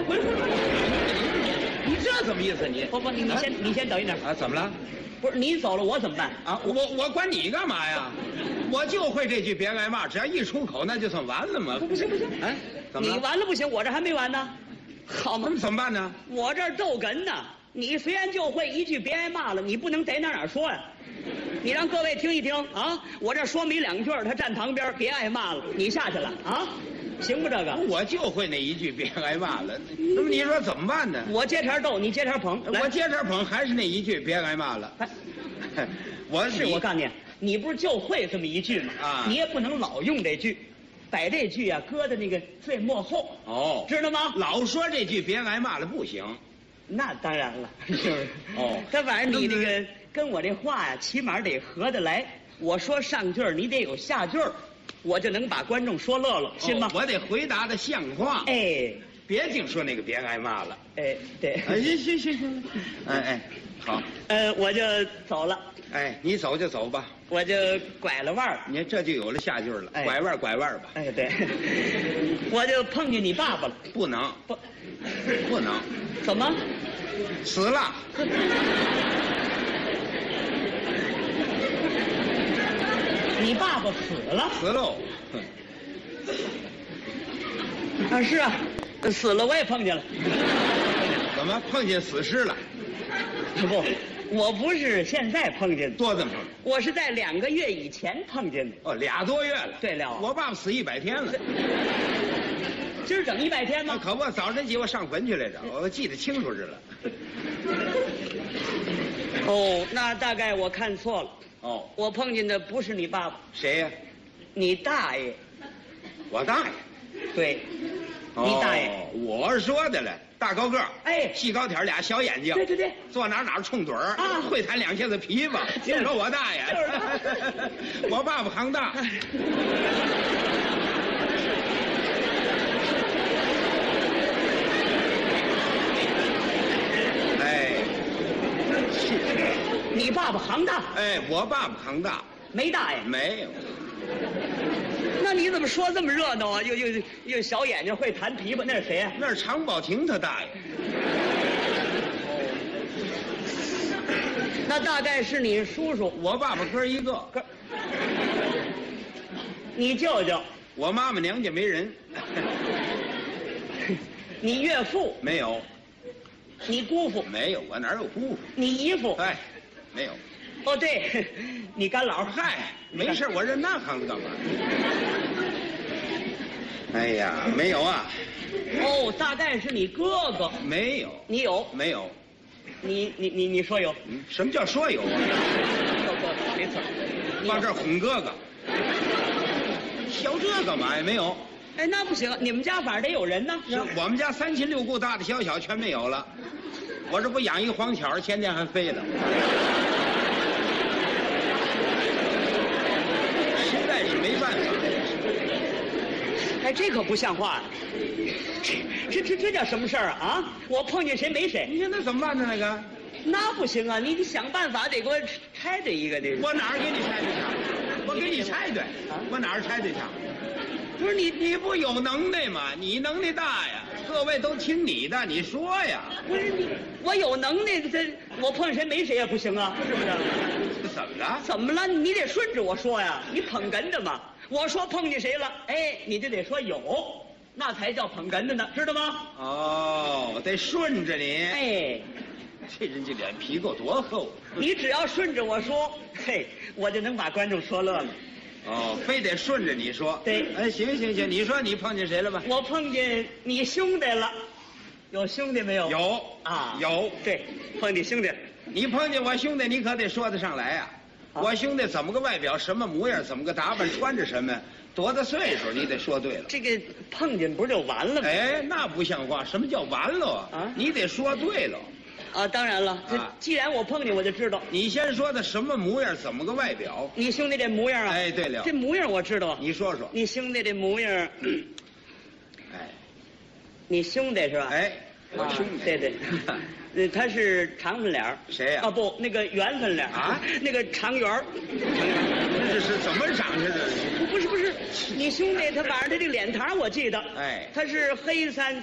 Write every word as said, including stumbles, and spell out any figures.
回回回！ 你这怎么意思？你不不，你你先你先等一等啊？怎么了？ 不是你走了我怎么办啊？我我管你干嘛呀？我就会这句别挨骂，只要一出口那就算完了嘛。 不行不行， 哎，怎么了？ 你完了不行，我这还没完呢。好嘛， 那怎么办呢？ 我这儿逗哏呢。你虽然就会一句别挨骂了，你不能在哪哪说呀、啊？你让各位听一听啊！我这说没两句，他站旁边，别挨骂了，你下去了啊？行不？这个我就会那一句别挨骂了。那么你说怎么办呢？ 我接茬逗，你接茬捧。 我接茬捧还是那一句别挨骂了。我是我告诉你，你不是就会这么一句吗？ 啊， 你也不能老用这句，把这句啊搁在那个最幕后。 哦， 知道吗？ 老说这句别挨骂了不行。 那当然了，是不是？ 哦， 这玩意儿你这个跟我这话呀，起码得合得来。我说上句儿，你得有下句儿，我就能把观众说乐了，信吗？ 哦、我得回答的像话。 哎， 别净说那个别挨骂了。 哎，对。 哎，行行行行。哎哎，好。 呃，我就走了。 哎，你走就走吧。 我就拐了弯儿。 你看这就有了下句了。哎、拐弯拐弯吧。 哎，对。我就碰见你爸爸了。 不能。 不， 不能。 怎么？ 死了。 你爸爸死了？ 死喽。 啊，是啊，死了我也碰见了。 怎么碰见死尸了？ 不，我不是现在碰见的。 多怎么？ 我是在两个月以前碰见的。 哦，俩多月了。 对了， 我爸爸死一百天了。 今儿整一百天吗？ 可不，早晨起我上坟去来着，我记得清楚着了。 哦，那大概我看错了。 哦， 我碰见的不是你爸爸。 谁呀？ 你大爷。 我大爷。 对，你大爷。 哦，我是说的了，大高个儿， 哎， 细高挑，俩小眼睛。 对对对， 坐哪哪冲盹儿啊， 会弹两下子琵琶。就说我大爷。 就是他。 我爸爸行大。哎， 你爸爸行大？ 哎，我爸爸行大。 没大爷？ 没有。 那你怎么说这么热闹啊？又又又小眼睛会弹琵琶，那是谁呀、啊？ 那是常宝霆他大爷。 那大概是你叔叔。 我爸爸哥一个。 哥，你舅舅。 我妈妈娘家没人。 你岳父。 没有。 你姑父。 没有，我哪有姑父？ 你姨父。 哎，没有。 哦，对，你干老。 嗨，没事，我认那行子干嘛？哎呀，没有啊。 哦，大概是你哥哥。 没有。 你有？ 没有。 你你你你说有？ 嗯，什么叫说有啊？ 有哥哥，没错。 往这儿哄哥哥。笑这干嘛呀？没有。 哎，那不行，你们家反正得有人呢。 我们家三亲六故，大大小小全没有了。我这不养一黄巧，前天还飞了。实在是没办法。 哎，这可不像话。这这这这叫什么事儿啊？啊，我碰见谁没谁。 你说那怎么办呢？那个， 那不行啊！你得想办法得给我拆对一个这。 我哪儿给你拆对去？我给你拆对，我哪儿拆对去？不是你，你不有能耐吗？你能耐大呀，各位都听你的，你说呀。 不是你，我有能耐，这我碰谁没谁也不行啊，是不是？ 怎么了？ 怎么了？你得顺着我说呀，你捧哏的嘛。我说碰见谁了，哎，你就得说有，那才叫捧哏的呢，知道吗？ 哦，得顺着你。 哎， 这人这脸皮够多厚。 你只要顺着我说，嘿，我就能把观众说乐了。 哦，非得顺着你说。 对， 哎，行行行，你说你碰见谁了吧？ 我碰见你兄弟了，有兄弟没有？ 有啊， 有。 对，碰见兄弟。 你碰见我兄弟，你可得说得上来呀、啊。我兄弟怎么个外表，什么模样，怎么个打扮，穿着什么，多大岁数，你得说对了。 这个碰见不就完了吗？ 哎，那不像话，什么叫完了啊？你得说对了。 啊，当然了，这既然我碰见，我就知道。 你先说的什么模样，怎么个外表？ 你兄弟这模样啊？ 哎，对了， 这模样我知道。 你说说。 你兄弟这模样， 哎， 你兄弟是吧？ 哎，我兄弟。 对对，呃，他是长粉脸。 谁呀？ 啊不，那个圆粉脸啊， 那个长圆。 这是怎么长的？这不是不是，你兄弟他反正他这脸膛我记得， 哎， 他是黑三